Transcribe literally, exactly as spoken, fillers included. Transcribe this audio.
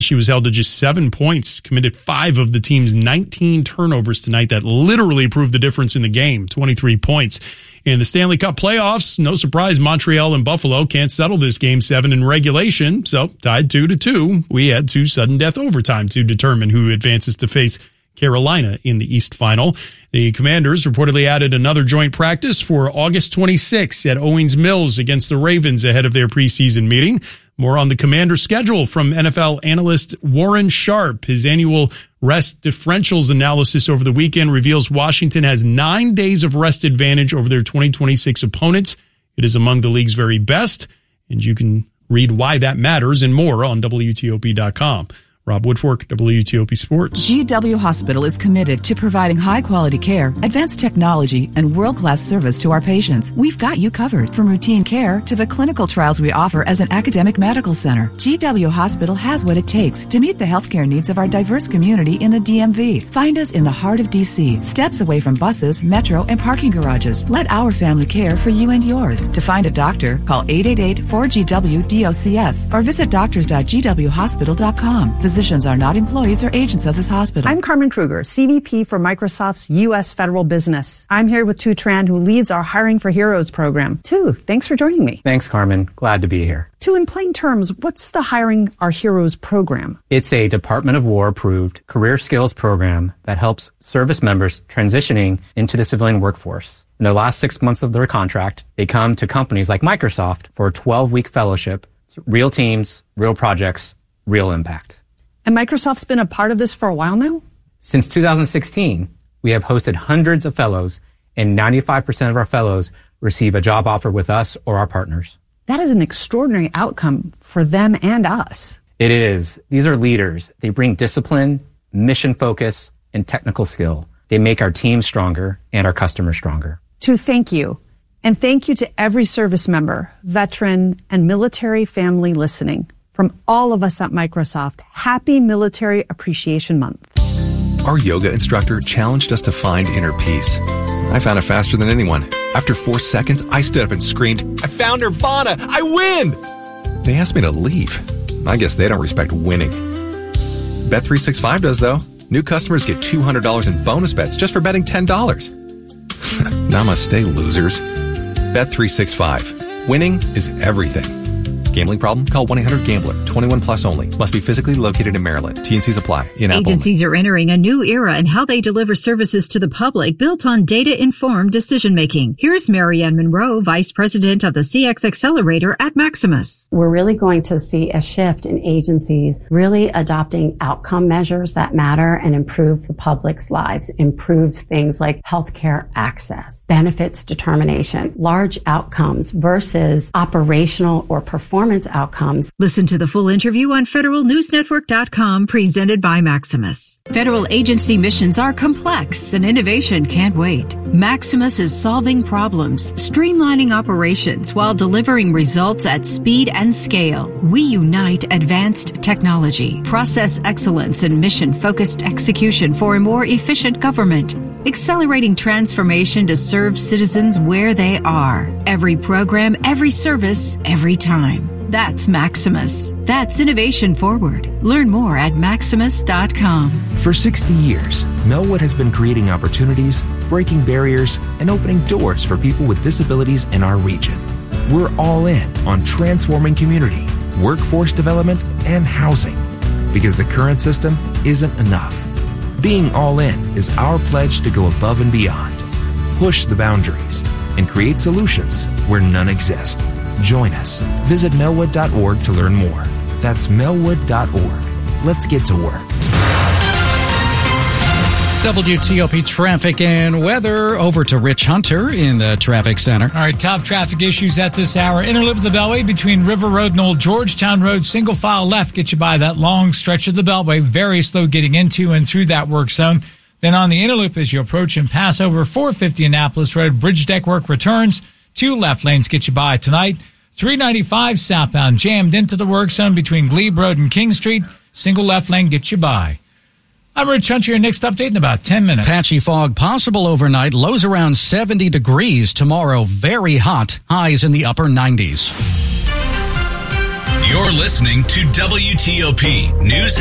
She was held to just seven points, committed five of the team's nineteen turnovers tonight. That literally proved the difference in the game, twenty-three points. In the Stanley Cup playoffs, no surprise, Montreal and Buffalo can't settle this game seven in regulation, so tied two to two. We had two sudden death overtime to determine who advances to face Carolina in the East Final. The Commanders reportedly added another joint practice for August twenty-sixth at Owings Mills against the Ravens ahead of their preseason meeting. More on the Commanders' schedule from N F L analyst Warren Sharp. His annual rest differentials analysis over the weekend reveals Washington has nine days of rest advantage over their twenty twenty-six opponents. It is among the league's very best, and you can read why that matters and more on W T O P dot com. Rob Woodfork, W T O P Sports. G W Hospital is committed to providing high-quality care, advanced technology, and world-class service to our patients. We've got you covered, from routine care to the clinical trials we offer as an academic medical center. G W Hospital has what it takes to meet the healthcare needs of our diverse community in the D M V. Find us in the heart of D C, steps away from buses, metro, and parking garages. Let our family care for you and yours. To find a doctor, call eight eight eight, four G W, D O C S or visit doctors dot g w hospital dot com. Physicians are not employees or agents of this hospital. I'm Carmen Kruger, C V P for Microsoft's U S Federal Business. I'm here with Tu Tran, who leads our Hiring for Heroes program. Tu, thanks for joining me. Thanks, Carmen. Glad to be here. Tu, in plain terms, what's the Hiring Our Heroes program? It's a Department of War approved career skills program that helps service members transitioning into the civilian workforce. In the last six months of their contract, they come to companies like Microsoft for a twelve-week fellowship. It's real teams, real projects, real impact. And Microsoft's been a part of this for a while now? Since two thousand sixteen, we have hosted hundreds of fellows, and ninety-five percent of our fellows receive a job offer with us or our partners. That is an extraordinary outcome for them and us. It is. These are leaders. They bring discipline, mission focus, and technical skill. They make our team stronger and our customers stronger. Tu, thank you. And thank you to every service member, veteran, and military family listening. From all of us at Microsoft, happy Military Appreciation Month. Our yoga instructor challenged us to find inner peace. I found it faster than anyone. After four seconds, I stood up and screamed, "I found Nirvana! I win!" They asked me to leave. I guess they don't respect winning. Bet three sixty-five does, though. New customers get two hundred dollars in bonus bets just for betting ten dollars. Namaste, losers. Bet three sixty-five. Winning is everything. Gambling problem? Call one eight hundred gambler. twenty-one plus only. Must be physically located in Maryland. T and C's apply. In-app Agencies only. are entering a new era in how they deliver services to the public built on data-informed decision-making. Here's Marianne Monroe, Vice President of the C X Accelerator at Maximus. We're really going to see a shift in agencies really adopting outcome measures that matter and improve the public's lives, improves things like healthcare access, benefits determination, large outcomes versus operational or performance outcomes. Listen to the full interview on federal news network dot com, presented by Maximus. Federal agency missions are complex and innovation can't wait. Maximus is solving problems, streamlining operations while delivering results at speed and scale. We unite advanced technology, process excellence, and mission-focused execution for a more efficient government. Accelerating transformation to serve citizens where they are. Every program, every service, every time. That's Maximus. That's innovation forward. Learn more at maximus dot com. For sixty years, Melwood has been creating opportunities, breaking barriers, and opening doors for people with disabilities in our region. We're all in on transforming community, workforce development, and housing. Because the current system isn't enough. Being all in is our pledge to go above and beyond, push the boundaries, and create solutions where none exist. Join us. Visit melwood dot org to learn more. That's melwood dot org. Let's get to work. W T O P traffic and weather. Over to Rich Hunter in the traffic center. All right, top traffic issues at this hour. Interloop of the Beltway between River Road and Old Georgetown Road. Single file left gets you by that long stretch of the Beltway. Very slow getting into and through that work zone. Then on the Interloop as you approach and pass over four fifty Annapolis Road, bridge deck work returns. Two left lanes get you by tonight. three ninety-five southbound jammed into the work zone between Glebe Road and King Street. Single left lane gets you by. I'm Rich Hunter. Your next update in about ten minutes. Patchy fog possible overnight. Lows around seventy degrees tomorrow. Very hot. Highs in the upper nineties. You're listening to W T O P News